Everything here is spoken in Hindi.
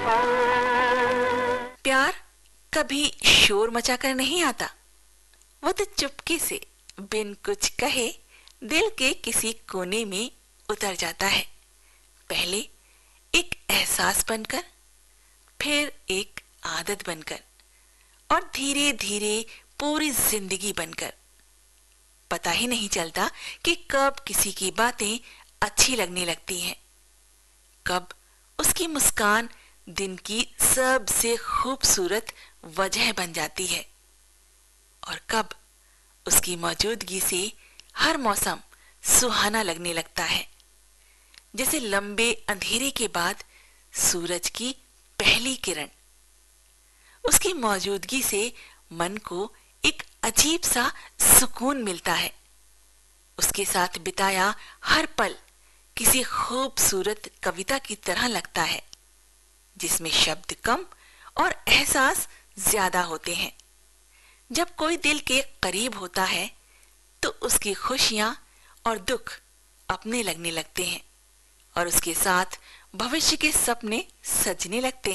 प्यार कभी शोर मचाकर नहीं आता, वो तो चुपके से बिन कुछ कहे दिल के किसी कोने में उतर जाता है। पहले एक एहसास बनकर, फिर एक आदत बनकर और धीरे धीरे पूरी जिंदगी बनकर। पता ही नहीं चलता कि कब किसी की बातें अच्छी लगने लगती हैं, कब उसकी मुस्कान दिन की सबसे खूबसूरत वजह बन जाती है और कब उसकी मौजूदगी से हर मौसम सुहाना लगने लगता है। जैसे लंबे अंधेरे के बाद सूरज की पहली किरण। उसकी मौजूदगी से मन को एक अजीब सा सुकून मिलता है। उसके साथ बिताया हर पल किसी खूबसूरत कविता की तरह लगता है, जिसमें शब्द कम और एहसास ज्यादा होते हैं। जब कोई दिल के करीब होता है तो उसकी खुशियां और दुख अपने लगने लगते हैं और उसके साथ भविष्य के सपने सजने लगते हैं।